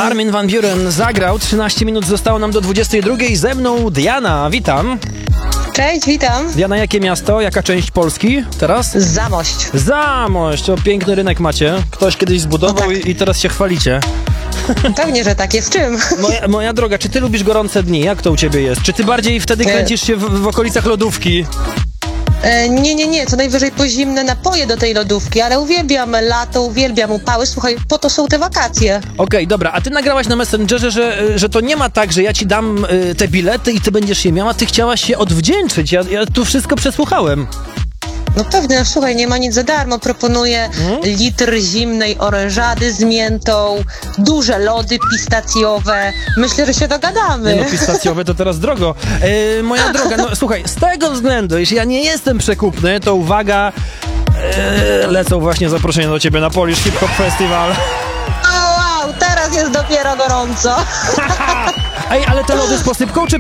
Armin van Buuren zagrał, 13 minut zostało nam do 22. Ze mną Diana, witam. Cześć, witam. Diana, jakie miasto, jaka część Polski teraz? Zamość. Zamość, o piękny rynek macie. Ktoś kiedyś zbudował No tak. i teraz się chwalicie. Pewnie, że tak jest. Czym? Moja droga, czy ty lubisz gorące dni? Jak to u ciebie jest? Czy ty bardziej wtedy kręcisz się w okolicach lodówki? Nie. Co najwyżej po zimne napoje do tej lodówki, ale uwielbiam lato, uwielbiam upały. Słuchaj, po to są te wakacje. Okej, dobra, a ty nagrałaś na Messengerze, że to nie ma tak, że ja ci dam te bilety i ty będziesz je miała, ty chciałaś się odwdzięczyć. Ja tu wszystko przesłuchałem. No pewnie, słuchaj, nie ma nic za darmo. Proponuję litr zimnej orężady z miętą, duże lody pistacjowe. Myślę, że się dogadamy. Nie no, pistacjowe to teraz drogo. Moja droga, no słuchaj, z tego względu, jeśli ja nie jestem przekupny, to uwaga, lecą właśnie zaproszenia do ciebie na Polish Hip Hop Festival. O, wow, teraz jest dopiero gorąco. Ej, ale te lody z posypką czy